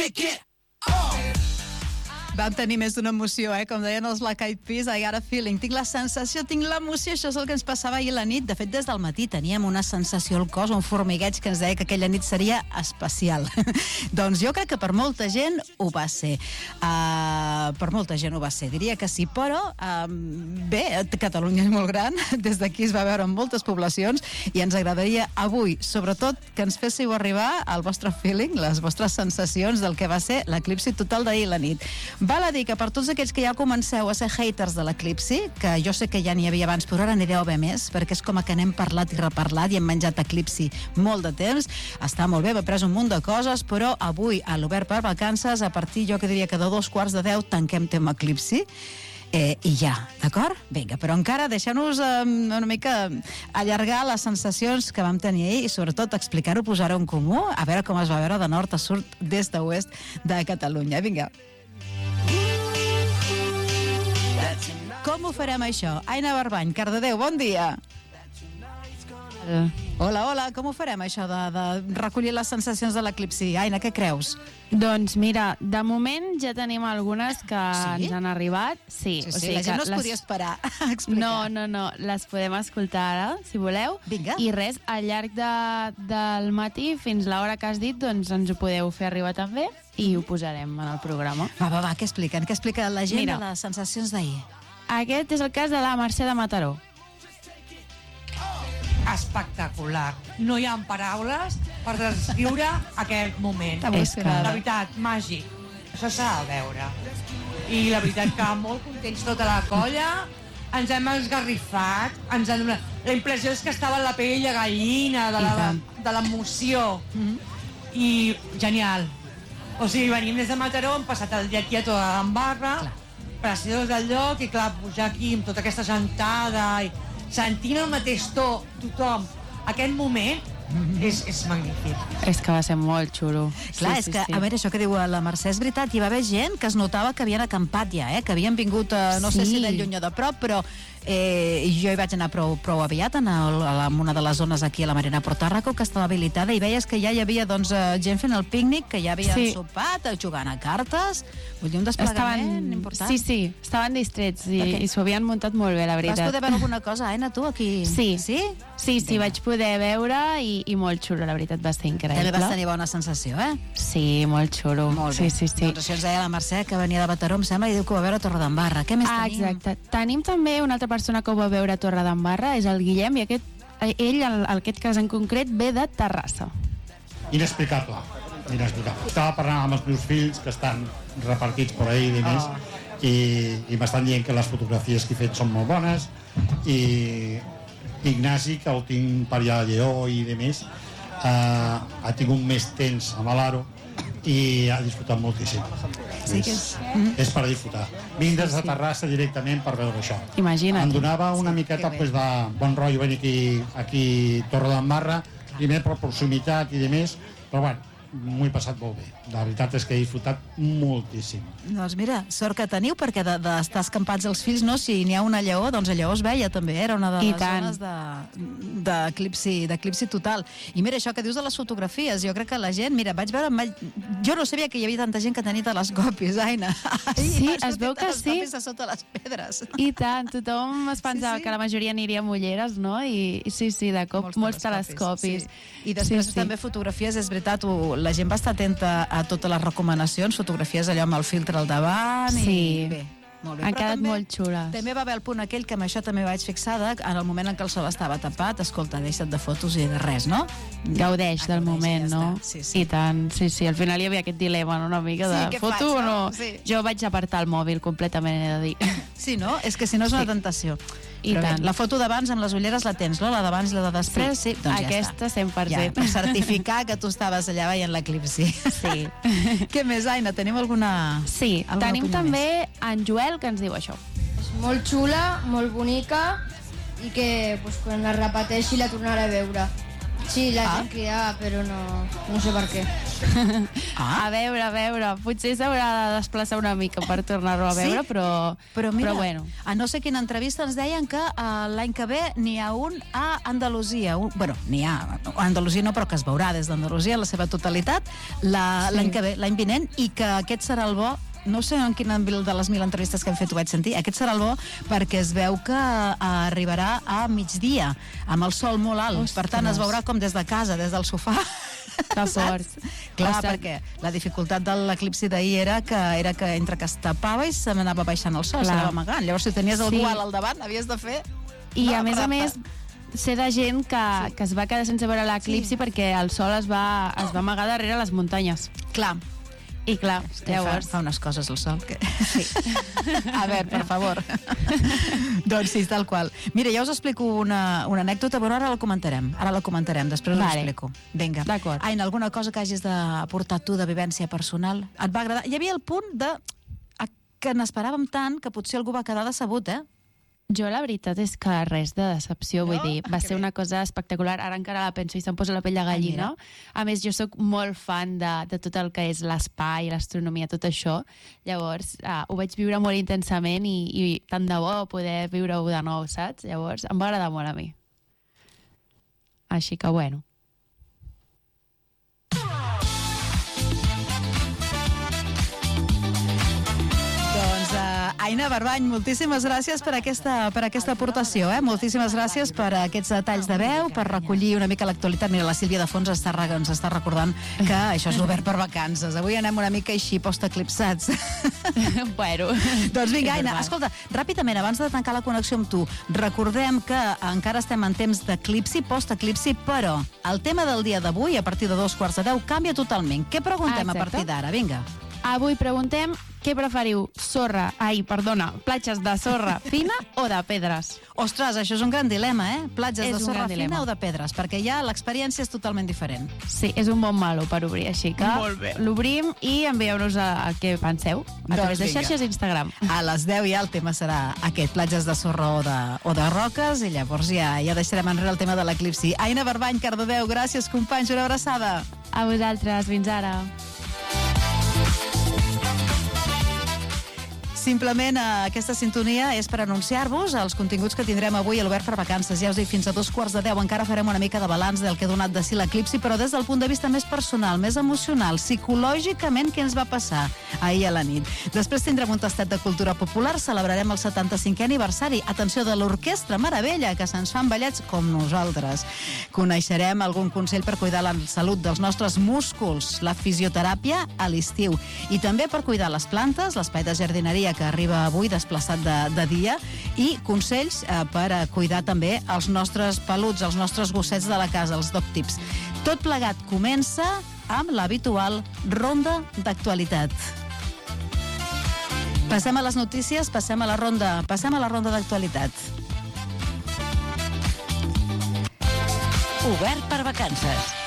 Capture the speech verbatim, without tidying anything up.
Take it off. Vam tenir més d'una emoció, eh? Com deien els Black Eyed Peas, I got a feeling. Tinc la sensació, tinc l'emoció, això és el que ens passava ahir a la nit. De fet, des del matí teníem una sensació al cos, un formigueig que ens deia que aquella nit seria especial. Doncs jo crec que per molta gent ho va ser. Uh, per molta gent ho va ser, diria que sí, però uh, bé, Catalunya és molt gran, des d'aquí es va veure en moltes poblacions i ens agradaria avui, sobretot, que ens féssiu arribar el vostre feeling, les vostres sensacions del que va ser l'eclipsi total d'ahir a la nit. Val a dir que per tots aquells que ja comenceu a ser haters de l'eclipsi, que jo sé que ja n'hi havia abans, però ara n'hi deu haver més, perquè és com que n'hem parlat i reparlat i hem menjat eclipsi molt de temps, està molt bé, m'he pres un munt de coses, però avui a l'Obert per Vacances, a partir jo que diria que de dos quarts de deu tanquem tema eclipsi, eh, i ja, d'acord? Vinga, però encara deixeu-nos eh, una mica allargar les sensacions que vam tenir ahir i sobretot explicar-ho, posar-ho en comú, a veure com es va veure de nord a sud, d'est a oest de Catalunya. Vinga. Com ho farem això? Aina Barbany, Cardedeu, bon dia. Uh. Hola, hola, com ho farem això de, de recollir les sensacions de l'eclipsi? Aina, què creus? Doncs mira, de moment ja tenim algunes que sí? ens han arribat. Sí, sí, o sí sigui la gent que no es les... podia esperar a explicar. No, no, no, les podem escoltar ara, si voleu. Vinga. I res, al llarg de, del matí fins l'hora que has dit, doncs ens ho podeu fer arribar també i ho posarem en el programa. Va, va, va, què expliquen? Què explica la gent Mira, de les sensacions d'ahir? Aquest és el cas de la Mercè de Mataró. Espectacular. No hi ha paraules per descriure aquest moment. És que... La veritat, màgic. Això s'ha de veure. I la veritat que molt contents tota la colla, ens hem esgarrifat, ens han donat... La impressió és que estava en la pell de gallina, de la, de l'emoció. Mm-hmm. I genial. O sigui, venim des de Mataró, hem passat el dia aquí a Torredembarra, preciós del lloc, i clar, pujar aquí amb tota aquesta gentada i sentint el mateix to, tothom, aquest moment és, és magnífic. És que va ser molt xulo. Clar, sí, és sí, que, sí. a veure, això que diu la Mercè és veritat, hi va haver gent que es notava que havien acampat ja, eh? Que havien vingut, eh, no Sí. sé si de lluny o de prop, però eh, jo hi vaig anar prou, prou aviat en, el, en una de les zones aquí a la Marina Portàrraco, que estava habilitada, i veies que ja hi havia doncs, gent fent el pícnic, que ja havien Sí. sopat, jugant a cartes, vull dir, un desplegament Estaven... important. Sí, sí, estaven distrets i, Perquè- i s'ho havien muntat molt bé, la veritat. Vas poder veure alguna cosa, Aina, tu, aquí? Sí. Sí? Sí, sí, vaig poder veure i, i molt xulo, la veritat, va ser increïble. També vas tenir bona sensació, eh? Sí, molt xulo. Molt bé. Sí, sí, sí. Doncs això ens deia la Mercè, que venia de Mataró, em sembla, i diu que ho va veure a Torredembarra. Què més Ah, tenim? exacte. Tenim també una altra persona que ho va veure a Torredembarra, és el Guillem, i aquest, ell, en aquest cas en concret, ve de Terrassa. Inexplicable. Inexplicable. Estava parlant amb els meus fills, que estan repartits per ahí i més, oh. i, i m'estan dient que les fotografies que he fet són molt bones, i Ignasi, que el tinc per allà a Lleó i de més, eh, ha tingut més temps amb l'Aro i ha disfrutat moltíssim. Sí que és... Mm-hmm. És per disfrutar. Vinc des de Terrassa directament per veure això. Imagina't. Em donava una miqueta pues, de bon rotllo venir aquí, aquí a Torredembarra, primer per proximitat i de més, però bueno, m'ho he passat molt bé. La veritat és que he disfrutat moltíssim. Doncs mira, sort que teniu, perquè d'estar de, escampats els fills, no? Si n'hi ha una Lleó, doncs a Lleó es veia també, era una de I les tant. zones d'eclipsi de, d'eclipsi total. I mira, això que dius de les fotografies, jo crec que la gent, mira, vaig veure... Jo no sabia que hi havia tanta gent que tenia telescopis, Aina. Sí, es veu que sí. A sota les pedres. I tant, tothom es pensava Sí, sí. que la majoria aniria amb ulleres, no? I, i sí, sí, de cop, molts, molts telescopis. Sí. I després sí, sí. també fotografies, és veritat, ho, la gent va estar atenta a totes les recomanacions, fotografies allò amb el filtre al davant, Sí. i bé, molt bé. Han Però quedat també, molt xules. També va haver el punt aquell que amb això també vaig fixada, en el moment en què el sol estava tapat, escolta, deixa't de fotos i de res, no? Gaudeix del Gaudeix i moment, ja no? està. Sí, sí. I tant, sí, sí. Al final hi havia aquest dilema, no? Una mica de Sí, què foto faig, o no? no? Sí. Jo vaig apartar el mòbil completament, he de dir. Sí, no? És que si no és una Sí. tentació. I Però bé, tant. la foto d'abans amb les ulleres la tens, no? La d'abans i la de després, sí? Doncs Aquesta ja està. cent per cent. Ja, per certificar que tu estaves allà veient l'eclipsi. Sí. Què més, Aina? Tenim alguna... Sí, alguna tenim opinió també més? en Joel que ens diu això. És molt xula, molt bonica i que pues, quan la repeteixi la tornaré a veure. Sí, la Ah. gent cridava, però no, no sé per què. Ah. A veure, a veure, potser s'haurà de desplaçar una mica per tornar-lo a Sí? veure, però, Però mira, però bueno. a no sé quina entrevista ens deien que uh, l'any que ve n'hi ha un a Andalusia. Un, bueno, n'hi ha, a Andalusia no, però que es veurà des d'Andalusia en la seva totalitat la- l'any que ve, l'any vinent, i que aquest serà el bo. No sé en quina de les mil entrevistes que hem fet ho vaig sentir. Aquest serà el bo perquè es veu que uh, arribarà a migdia, amb el sol molt alt. Ostres. Per tant, es veurà com des de casa, des del sofà. Que Saps? fort. Clar, Ostres. perquè la dificultat de l'eclipsi d'ahir era que era que entre que es tapava i se m'anava baixant el sol, Clar. s'anava amagant. Llavors, si tenies algú Sí. alt al davant, havies de fer... I una a més a rapa. més, sé de gent que, sí. que es va quedar sense veure l'eclipsi Sí. perquè el sol es va, es va amagar darrere les muntanyes. Clar, I clar, llavors... fa, fa unes coses el sol. Que... Sí. A veure, per favor. Doncs sí, tal qual. Mira, ja us explico una, una anècdota, però ara la comentarem. Ara la comentarem, després us Vale. l'explico. Vinga. D'acord. Aina, alguna cosa que hagis d'aportar tu de vivència personal? Et va agradar? Hi havia el punt de a- que n'esperàvem tant que potser algú va quedar decebut, eh? Jo la veritat és que res de decepció, No? vull dir, va Ah, que ser bé. una cosa espectacular, ara encara la penso i se'm posa la pell de gallina. mira. A més, jo sóc molt fan de, de tot el que és l'espai, l'astronomia, tot això, llavors uh, ho vaig viure molt intensament i, i tant de bo poder viure-ho de nou, saps? Llavors em va agradar molt a mi. Així que, bueno. Doncs, uh, Aina Barbany, moltíssimes gràcies per aquesta, per aquesta aportació, eh? Moltíssimes gràcies per aquests detalls de veu, per recollir una mica l'actualitat. Mira, la Sílvia de Fons està, re- ens està recordant que això és obert per vacances. Avui anem una mica així post-eclipsats. bueno. Doncs vinga, és Aina, normal. escolta, ràpidament, abans de tancar la connexió amb tu, recordem que encara estem en temps d'eclipsi, post-eclipsi, però el tema del dia d'avui, a partir de dos quarts de deu, canvia totalment. Què preguntem Ah, a partir exacte. d'ara? Vinga. Avui preguntem què preferiu, sorra, ai, perdona, platges de sorra fina o de pedres? Ostres, això és un gran dilema, eh? Platges És de un sorra gran fina dilema. o de pedres? Perquè ja l'experiència és totalment diferent. Sí, és un bon malo per obrir, així que Molt bé. l'obrim i envieu-nos a, a què penseu a Doncs través de vinga. xarxes i Instagram. A les deu ja el tema serà aquest, platges de sorra o de, o de roques, i llavors ja, ja deixarem enrere el tema de l'eclipsi. Aina Barbany, Cardedeu, gràcies, companys, una abraçada. A vosaltres, fins ara. Simplement eh, aquesta sintonia és per anunciar-vos els continguts que tindrem avui a l'Obert per Vacances. Ja us dic, fins a dos quarts de deu encara farem una mica de balanç del que ha donat de si l'eclipsi, però des del punt de vista més personal, més emocional, psicològicament, què ens va passar ahir a la nit. Després tindrem un tastet de cultura popular, celebrarem el setanta-cinquè aniversari. Atenció, de l'Orquestra Meravella, que se'ns fan ballets com nosaltres. Coneixerem algun consell per cuidar la salut dels nostres músculs, la fisioteràpia a l'estiu, i també per cuidar les plantes, l'espai de jardineria que arriba avui desplaçat de, de dia, i consells eh, per a cuidar també els nostres peluts, els nostres gossets de la casa, els dog tips. Tot plegat comença amb l'habitual ronda d'actualitat. Passem a les notícies, passem a la ronda, passem a la ronda d'actualitat. Obert per Vacances.